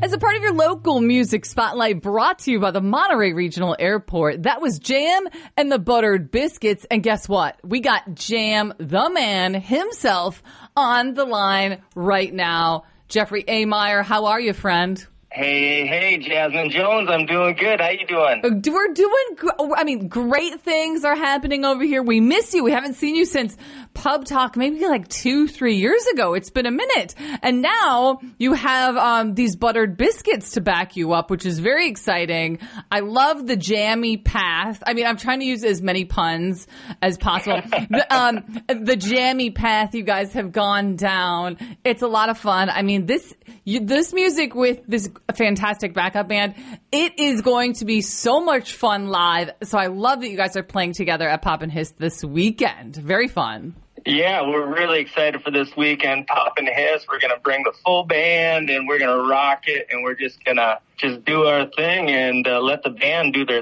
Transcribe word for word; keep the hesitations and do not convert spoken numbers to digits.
As a part of your local music spotlight brought to you by the Monterey Regional Airport, that was Jam and the Buttered Biscuits. And guess what? We got Jam, the man himself, on the line right now. Jeffrey A. Meyer, how are you, friend? Hey, hey, Jasmine Jones. I'm doing good. How you doing? We're doing, I mean, great things are happening over here. We miss you. We haven't seen you since Pub Talk maybe like two, three years ago. It's been a minute. And now you have um, these buttered biscuits to back you up, which is very exciting. I love the jammy path. I mean, I'm trying to use as many puns as possible. the, um, the jammy path you guys have gone down. It's a lot of fun. I mean, this you, this music with this fantastic backup band, it is going to be so much fun live. So I love that you guys are playing together at Pop and Hiss this weekend. Very fun. Yeah, we're really excited for this weekend. Pop and Hiss, we're going to bring the full band and we're going to rock it, and we're just going to just do our thing and uh, let the band do their